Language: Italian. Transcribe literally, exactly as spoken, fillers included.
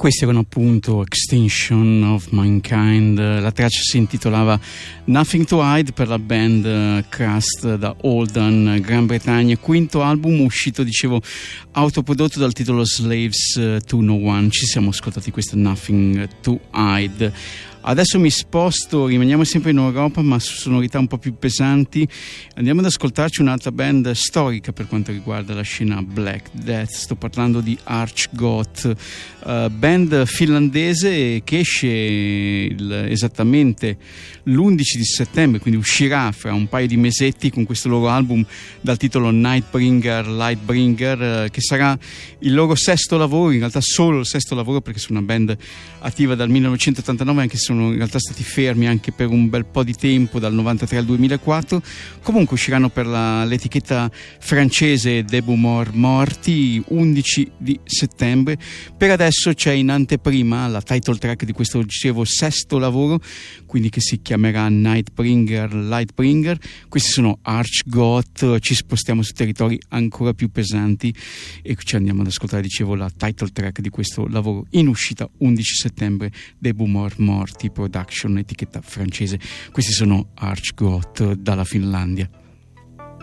questi erano appunto Extinction of Mankind. La traccia si intitolava Nothing to Hide per la band Crust da Oldham, Gran Bretagna, quinto album uscito, dicevo, autoprodotto dal titolo Slaves to No One. Ci siamo ascoltati questo Nothing to Hide. Adesso mi sposto, rimaniamo sempre in Europa ma su sonorità un po' più pesanti. Andiamo ad ascoltarci un'altra band storica per quanto riguarda la scena Black Death. Sto parlando di Archgoth, uh, band finlandese che esce il, esattamente l'undici di settembre, quindi uscirà fra un paio di mesetti con questo loro album dal titolo Nightbringer, Lightbringer, uh, che sarà il loro sesto lavoro, in realtà solo il sesto lavoro perché sono una band attiva dal millenovecentottantanove, anche se sono in realtà stati fermi anche per un bel po' di tempo, dal novantatré al duemilaquattro. Comunque usciranno per la, l'etichetta francese Debout Mort Morti undici di settembre. Per adesso c'è in anteprima la title track di questo, dicevo, sesto lavoro, quindi che si chiamerà Nightbringer, Lightbringer. Questi sono Archgoth. Ci spostiamo su territori ancora più pesanti e ci andiamo ad ascoltare, dicevo, la title track di questo lavoro in uscita undici settembre, Debout Mort Morti Production, etichetta francese. Questi sono Archgoth dalla Finlandia.